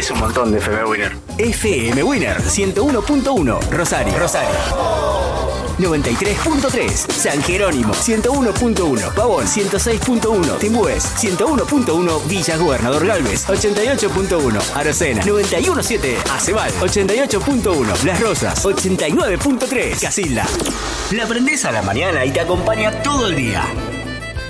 Es un montón de FM Winner. FM Winner 101.1 Rosario. 93.3 San Jerónimo, 101.1 Pavón, 106.1 Timbúes, 101.1 Villa Gobernador Galvez, 88.1 Arocena, 91.7 Acebal, 88.1 Las Rosas, 89.3 Casilda. La aprendés a la mañana y te acompaña todo el día.